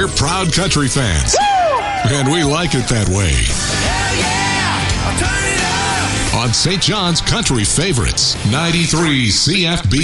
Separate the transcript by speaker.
Speaker 1: We're proud country fans. Woo! And we like it that way.
Speaker 2: Hell yeah! I'll turn it up!
Speaker 1: On St. John's Country Favorites, 93 CFB.